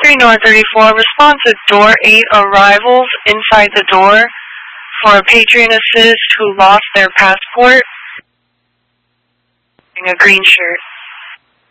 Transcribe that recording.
3 North 34, respond to door 8 arrivals inside the door for a patron assist who lost their passport. A green shirt.